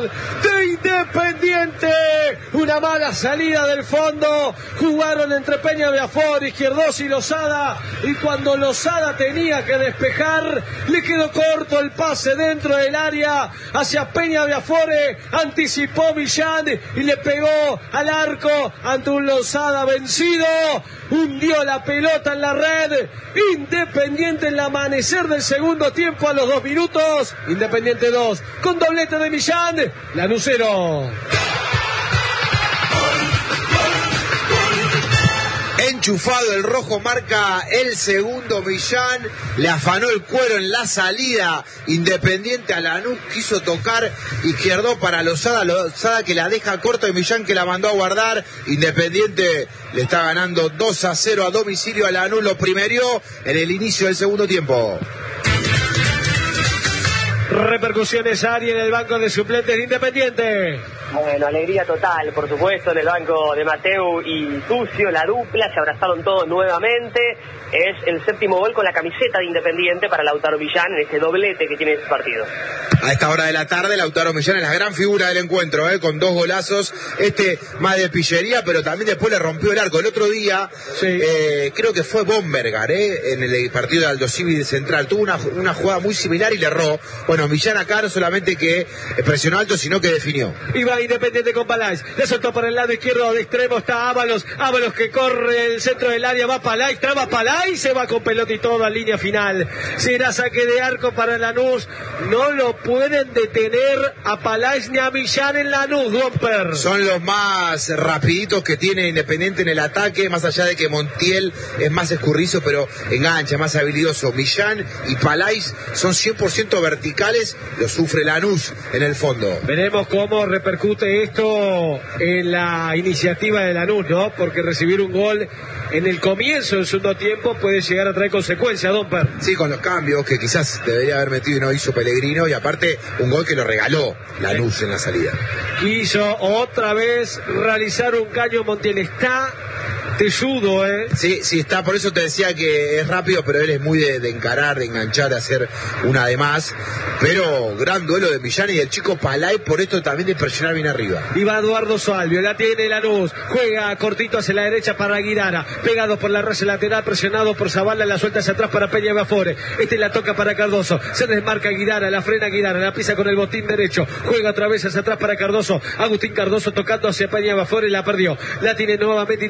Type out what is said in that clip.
Unión de Independiente. Una mala salida del fondo. Jugaron entre Peña Viafore, Izquierdos y Lozada. Y cuando Lozada tenía que despejar, le quedó corto el pase dentro del área hacia Peña Viafore. Anticipó Millán y le pegó al arco ante un Lozada vencido. Hundió la pelota en la red. Independiente en el amanecer del segundo tiempo a los 2 minutos. Independiente 2 con doblete de Millán. Lanús 0. Enchufado el rojo, marca el segundo Millán, le afanó el cuero en la salida. Independiente a Lanús, quiso tocar Izquierdo para Lozada, Lozada que la deja corta y Millán que la mandó a guardar. Independiente le está ganando 2-0 a domicilio a Lanús, lo primerió en el inicio del segundo tiempo. Repercusiones, Ari, en el banco de suplentes de Independiente. Bueno, alegría total, por supuesto, en el banco de Mateu y Tucio, la dupla, se abrazaron todos nuevamente. Es el séptimo gol con la camiseta de Independiente para Lautaro Millán en este doblete que tiene este partido. A esta hora de la tarde, Lautaro Millán es la gran figura del encuentro, con 2 golazos. Más de pillería, pero también después le rompió el arco. El otro día, sí. Creo que fue Bombergar, en el partido de Aldo Civi Central. Tuvo una jugada muy similar y le erró. Bueno, Millán acá no solamente que presionó alto, sino que definió. Iba Independiente con Palais. Le soltó por el lado izquierdo de extremo. Está Ábalos. Ábalos que corre el centro del área. Va Palais. Traba Palais. Se va con pelota y todo a línea final. Será saque de arco para Lanús. No lo pueden detener a Palais ni a Millán en Lanús, Domper. Son los más rapiditos que tiene Independiente en el ataque. Más allá de que Montiel es más escurrizo, pero engancha, más habilidoso. Millán y Palais son 100% verticales. Lo sufre Lanús en el fondo. Veremos cómo repercute esto en la iniciativa de Lanús, ¿no? Porque recibir un gol en el comienzo del segundo tiempo puede llegar a traer consecuencias, Domper. Sí, con los cambios que quizás debería haber metido y no hizo Pellegrino, y aparte un gol que lo regaló Lanús en la salida. Quiso otra vez realizar un caño Montiel. Está tesudo, Sí, está, por eso te decía que es rápido, pero él es muy de encarar, de enganchar, de hacer una de más. Pero gran duelo de Millán y del chico Palais, por esto también de presionar bien arriba. Y va Eduardo Salvio, la tiene Lanús, juega cortito hacia la derecha para Aguirara, pegado por la raya lateral, presionado por Zavala, la suelta hacia atrás para Peña Viafore. La toca para Cardoso, se desmarca Aguirara, la frena Aguirara, la pisa con el botín derecho, juega otra vez hacia atrás para Cardoso. Agustín Cardoso tocando hacia Peña Viafore, la perdió, la tiene nuevamente